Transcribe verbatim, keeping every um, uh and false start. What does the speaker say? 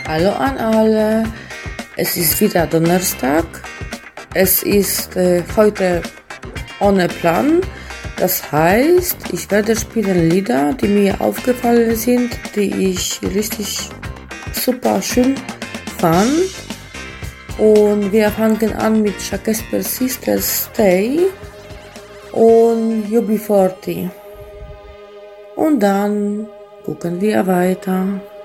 Hallo an alle, es ist wieder Donnerstag, es ist äh, heute ohne Plan, das heißt, ich werde spielen Lieder, die mir aufgefallen sind, die ich richtig super schön fand, und wir fangen an mit Shakespeare Sisters Stay und U B vierzig und dann gucken wir weiter.